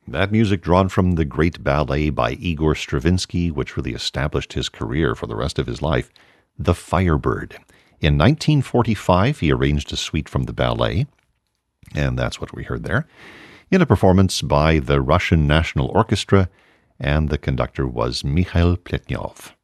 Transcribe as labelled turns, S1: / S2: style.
S1: That music drawn from the great ballet by Igor Stravinsky, which really established his career for the rest of his life, The Firebird. In 1945, he arranged a suite from the ballet, and that's what we heard there, in a performance by the Russian National Orchestra, and the conductor was Mikhail Pletnyov.